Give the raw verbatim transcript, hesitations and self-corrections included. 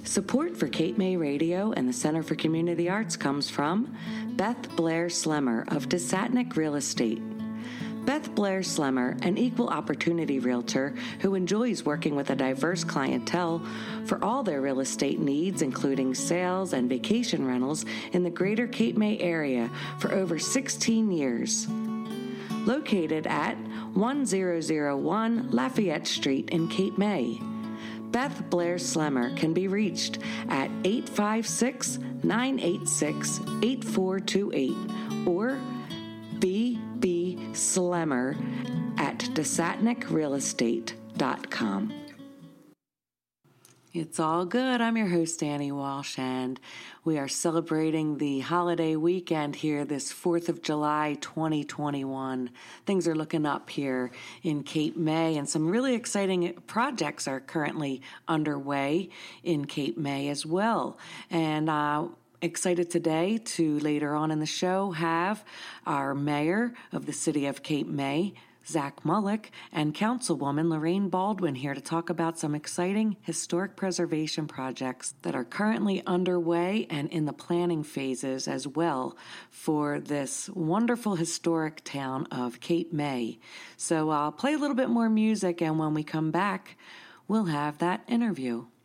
Support for Cape May Radio and the Center for Community Arts comes from Beth Blair Slemmer of DeSatnick Real Estate. Beth Blair Slemmer, an equal opportunity realtor who enjoys working with a diverse clientele for all their real estate needs, including sales and vacation rentals in the greater Cape May area for over sixteen years. Located at one thousand one Lafayette Street in Cape May, Beth Blair Slemmer can be reached at eight five six, nine eight six, eight four two eight or b b slemmer at desatnick real estate dot com. It's all good. I'm your host, Annie Walsh, and we are celebrating the holiday weekend here this fourth of July, twenty twenty-one. Things are looking up here in Cape May, and some really exciting projects are currently underway in Cape May as well. And uh, excited today to later on in the show have our mayor of the city of Cape May, Zach Mullick, and Councilwoman Lorraine Baldwin here to talk about some exciting historic preservation projects that are currently underway and in the planning phases as well for this wonderful historic town of Cape May. So I'll play a little bit more music, and when we come back, we'll have that interview.